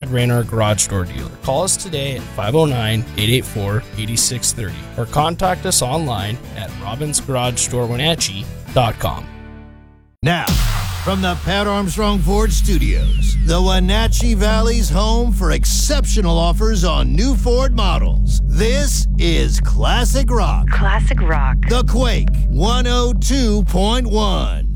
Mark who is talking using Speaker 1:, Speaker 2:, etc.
Speaker 1: Raynor Garage Door Dealer. Call us today at 509-884-8630 or contact us online at robinsgaragestorewenatchee.com.
Speaker 2: Now, from the Pat Armstrong Ford Studios, the Wenatchee Valley's home for exceptional offers on new Ford models. This is Classic Rock.
Speaker 3: Classic Rock.
Speaker 2: The Quake 102.1.